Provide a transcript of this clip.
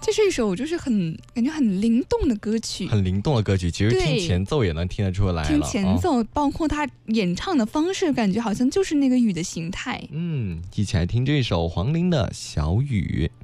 这是一首就是感觉很灵动的歌曲， 很灵动的歌曲，其实听前奏也能听得出来了。 听前奏，包括他演唱的方式，感觉好像就是那个雨的形态。 一起来听这首黄龄的《小雨》。